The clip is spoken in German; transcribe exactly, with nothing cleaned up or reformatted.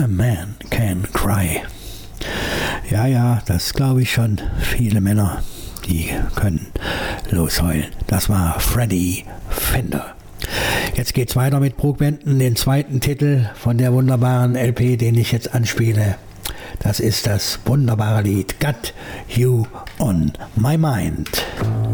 a man can cry. Ja, ja, das glaube ich schon. Viele Männer, die können losheulen. Das war Freddie Fender. Jetzt geht's weiter mit Brook Benton, den zweiten Titel von der wunderbaren L P, den ich jetzt anspiele. Das ist das wunderbare Lied Got You on My Mind.